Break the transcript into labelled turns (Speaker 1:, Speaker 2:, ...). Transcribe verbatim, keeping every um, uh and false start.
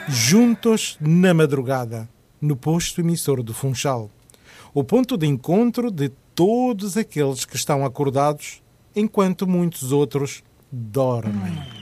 Speaker 1: juntos na madrugada, no posto emissor do Funchal. O ponto de encontro de todos aqueles que estão acordados enquanto muitos outros dormem.